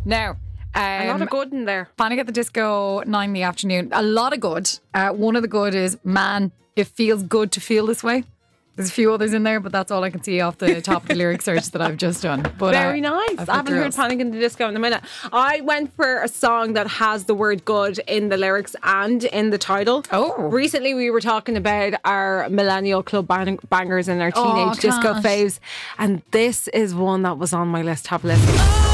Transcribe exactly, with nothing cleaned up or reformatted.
Now, um, A lot of good in there. Panic at the Disco, nine in the afternoon. A lot of good. Uh, one of the good is, man, it feels good to feel this way. There's a few others in there, but that's all I can see off the top of the lyric search that I've just done. But Very uh, nice. I've I haven't heard Panic in the Disco in a minute. I went for a song that has the word good in the lyrics and in the title. Oh. Recently we were talking about our millennial club bang- bangers and our teenage Oh, disco gosh. faves. And this is one that was on my list. Have a listen.